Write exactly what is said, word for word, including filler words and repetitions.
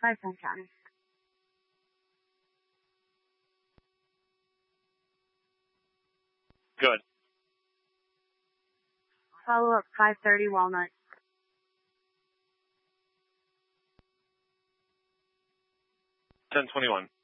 five ten County. Good. Follow up five thirty Walnut. ten twenty-one.